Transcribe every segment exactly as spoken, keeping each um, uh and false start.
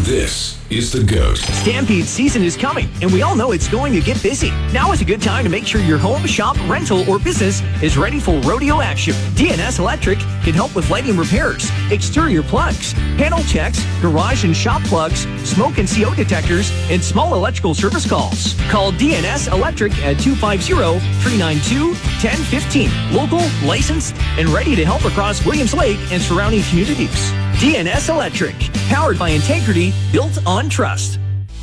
This is The GOAT. Stampede season is coming, and we all know it's going to get busy. Now is a good time to make sure your home, shop, rental, or business is ready for rodeo action. D N S Electric can help with lighting repairs, exterior plugs, panel checks, garage and shop plugs, smoke and C O detectors, and small electrical service calls. Call D N S Electric at two five zero, three nine two, one zero one five. Local, licensed, and ready to help across Williams Lake and surrounding communities. D N S Electric, powered by integrity, built on trust.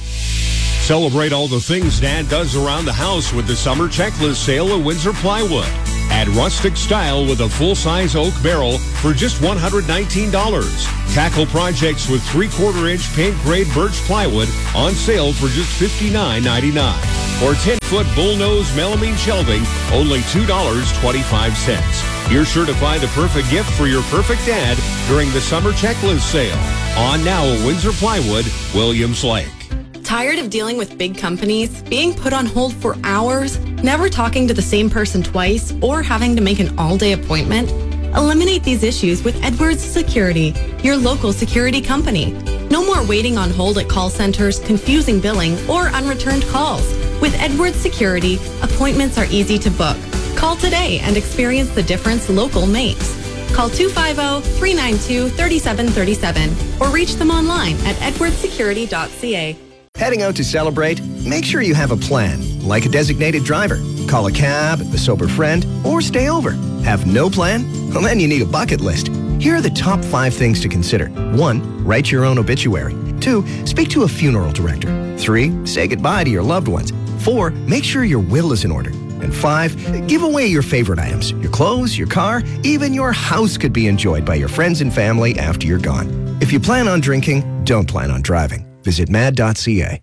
Celebrate all the things Dad does around the house with the summer checklist sale at Windsor Plywood. Add rustic style with a full-size oak barrel for just one hundred nineteen dollars. Tackle projects with three-quarter inch paint-grade birch plywood on sale for just fifty-nine ninety-nine. Or ten-foot bullnose melamine shelving, only two dollars and twenty-five cents. You're sure to find the perfect gift for your perfect dad during the summer checklist sale. On now at Windsor Plywood, Williams Lake. Tired of dealing with big companies, being put on hold for hours, never talking to the same person twice, or having to make an all-day appointment? Eliminate these issues with Edwards Security, your local security company. No more waiting on hold at call centers, confusing billing, or unreturned calls. With Edwards Security, appointments are easy to book. Call today and experience the difference local makes. Call two five zero, three nine two, three seven three seven or reach them online at edwards security dot c a. Heading out to celebrate? Make sure you have a plan, like a designated driver. Call a cab, a sober friend, or stay over. Have no plan? Well, then you need a bucket list. Here are the top five things to consider. One, write your own obituary. Two, speak to a funeral director. Three, say goodbye to your loved ones. Four, make sure your will is in order. And five, give away your favorite items. Your clothes, your car, even your house could be enjoyed by your friends and family after you're gone. If you plan on drinking, don't plan on driving. Visit mad dot c a.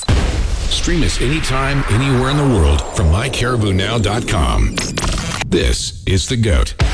Stream us anytime, anywhere in the world from my caribou now dot com. This is The GOAT.